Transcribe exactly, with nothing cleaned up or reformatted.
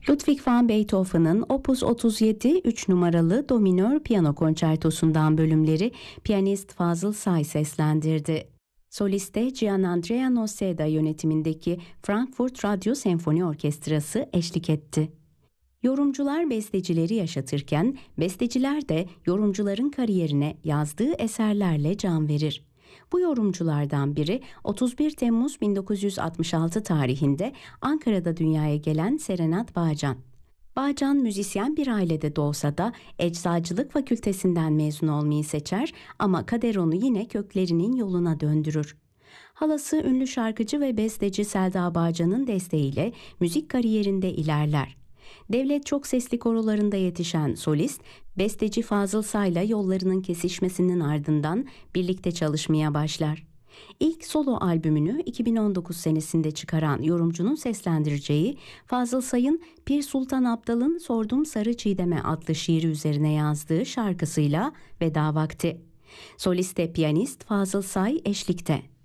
Ludwig van Beethoven'ın Opus otuz yedi üç numaralı do minör piyano konçertosundan bölümleri piyanist Fazıl Say seslendirdi. Soliste Gianandrea Noseda yönetimindeki Frankfurt Radyo Senfoni Orkestrası eşlik etti. Yorumcular bestecileri yaşatırken, besteciler de yorumcuların kariyerine yazdığı eserlerle can verir. Bu yorumculardan biri otuz bir Temmuz bin dokuz yüz altmış altı tarihinde Ankara'da dünyaya gelen Serenat Bağcan. Bağcan müzisyen bir ailede doğsa da Eczacılık Fakültesinden mezun olmayı seçer ama kader onu yine köklerinin yoluna döndürür. Halası ünlü şarkıcı ve besteci Selda Bağcan'ın desteğiyle müzik kariyerinde ilerler. Devlet çok sesli korolarında yetişen solist, besteci Fazıl Say'la yollarının kesişmesinin ardından birlikte çalışmaya başlar. İlk solo albümünü iki bin on dokuz senesinde çıkaran yorumcunun seslendireceği Fazıl Say'ın Pir Sultan Abdal'ın Sordum Sarı Çiğdem'e adlı şiiri üzerine yazdığı şarkısıyla veda vakti. Soliste piyanist Fazıl Say eşlikte.